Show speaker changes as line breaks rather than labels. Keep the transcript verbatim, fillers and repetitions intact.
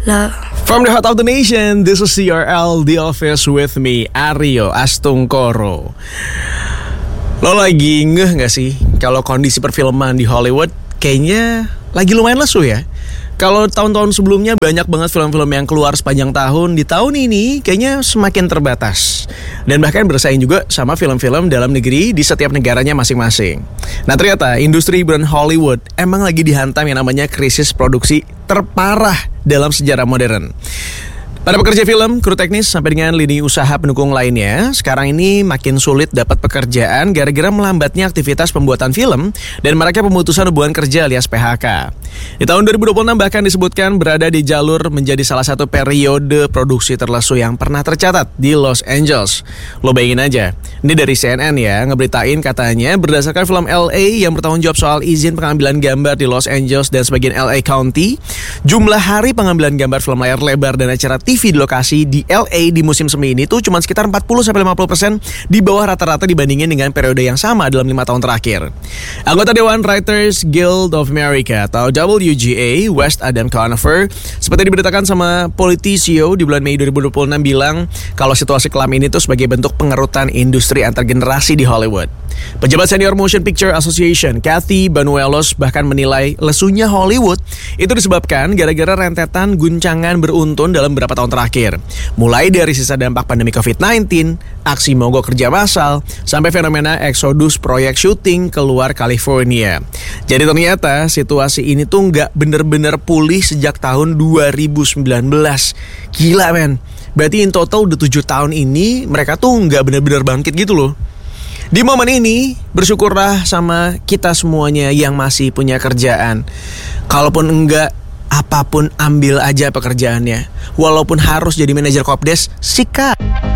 love.
From the heart of the nation, this is C R L The Office with me, Aryo Astungkoro. Lo lagi ngeh gak sih kalau kondisi perfilman di Hollywood kayaknya lagi lumayan lesu ya? Kalau tahun-tahun sebelumnya banyak banget film-film yang keluar sepanjang tahun, di tahun ini kayaknya semakin terbatas. Dan bahkan bersaing juga sama film-film dalam negeri di setiap negaranya masing-masing. Nah ternyata industri hiburan Hollywood emang lagi dihantam yang namanya krisis produksi terparah dalam sejarah modern. Para pekerja film, kru teknis, sampai dengan lini usaha pendukung lainnya, sekarang ini makin sulit dapat pekerjaan gara-gara melambatnya aktivitas pembuatan film dan mereka pemutusan hubungan kerja alias P H K. Di tahun dua ribu dua puluh enam bahkan disebutkan berada di jalur menjadi salah satu periode produksi terlesu yang pernah tercatat di Los Angeles. Lo bayangin aja, ini dari C N N ya, ngeberitain katanya berdasarkan film L A yang bertanggung jawab soal izin pengambilan gambar di Los Angeles dan sebagian L A County, jumlah hari pengambilan gambar film layar lebar dan acara T V di lokasi di L A di musim semi ini tuh cuma sekitar empat puluh sampai lima puluh persen di bawah rata-rata dibandingin dengan periode yang sama dalam lima tahun terakhir. Anggota Dewan Writers Guild of America atau W G A, West Adam Conover, seperti diberitakan sama Politico di bulan Mei dua ribu dua puluh enam bilang kalau situasi kelam ini tuh sebagai bentuk pengerutan industri antar generasi di Hollywood. Pejabat senior Motion Picture Association, Kathy Banuelos, bahkan menilai lesunya Hollywood itu disebabkan gara-gara rentetan guncangan beruntun dalam beberapa tahun terakhir. Mulai dari sisa dampak pandemi covid sembilan belas, aksi mogok kerja massal, sampai fenomena eksodus proyek syuting keluar California. Jadi ternyata situasi ini tuh nggak bener-bener pulih sejak tahun dua ribu sembilan belas. Gila men, berarti in total udah tujuh tahun ini mereka tuh nggak bener-bener bangkit gitu loh. Di momen ini, bersyukurlah sama kita semuanya yang masih punya kerjaan. Kalaupun enggak, apapun ambil aja pekerjaannya. Walaupun harus jadi manajer Kopdes, sikat.